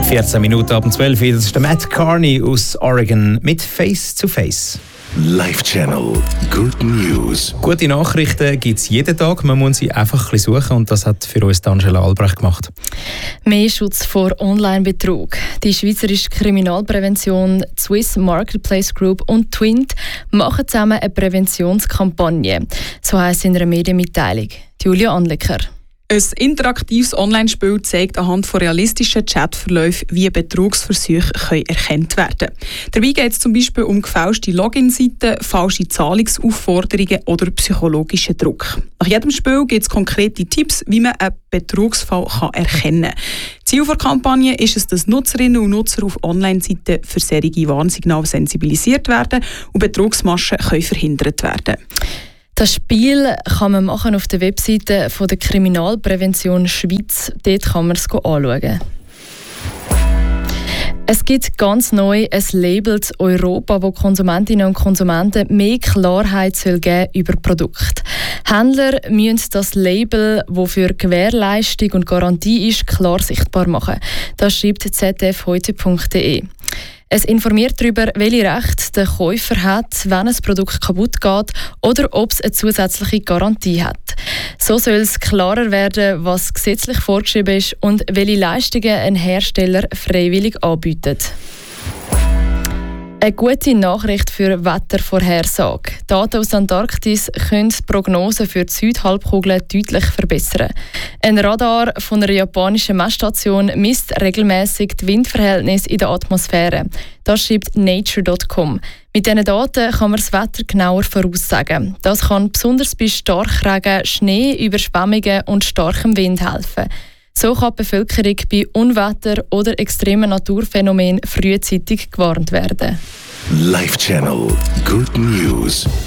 14 Minuten ab 12 Uhr. Das ist der Matt Carney aus Oregon mit Face to Face. Live Channel Good News. Gute Nachrichten gibt es jeden Tag. Man muss sie einfach ein bisschen suchen und das hat für uns Angela Albrecht gemacht. Mehr Schutz vor Online-Betrug. Die Schweizerische Kriminalprävention, Swiss Marketplace Group und Twint machen zusammen eine Präventionskampagne. So heisst es in einer Medienmitteilung. Julia Anliker. Ein interaktives Online-Spiel zeigt anhand von realistischen Chatverläufen, wie Betrugsversuche erkannt werden können. Dabei geht es zum Beispiel um gefälschte Login-Seiten, falsche Zahlungsaufforderungen oder psychologischen Druck. Nach jedem Spiel gibt es konkrete Tipps, wie man einen Betrugsfall erkennen kann. Ziel der Kampagne ist es, dass Nutzerinnen und Nutzer auf Online-Seiten für solche Warnsignale sensibilisiert werden und Betrugsmaschen verhindert werden. Das Spiel kann man machen auf der Webseite von der Kriminalprävention Schweiz. Dort kann man es anschauen. Es gibt ganz neu ein Label in Europa, wo Konsumentinnen und Konsumenten mehr Klarheit geben über Produkte. Händler müssen das Label, das für Gewährleistung und Garantie ist, klar sichtbar machen. Das schreibt zdfheute.de. Es informiert darüber, welche Rechte der Käufer hat, wenn ein Produkt kaputt geht oder ob es eine zusätzliche Garantie hat. So soll es klarer werden, was gesetzlich vorgeschrieben ist und welche Leistungen ein Hersteller freiwillig anbietet. Eine gute Nachricht für Wettervorhersage. Daten aus der Antarktis können die Prognosen für die Südhalbkugel deutlich verbessern. Ein Radar von einer japanischen Messstation misst regelmäßig die Windverhältnisse in der Atmosphäre. Das schreibt Nature.com. Mit diesen Daten kann man das Wetter genauer voraussagen. Das kann besonders bei Starkregen, Schnee, Überschwemmungen und starkem Wind helfen. So kann die Bevölkerung bei Unwetter oder extremen Naturphänomenen frühzeitig gewarnt werden. Live Channel Good News.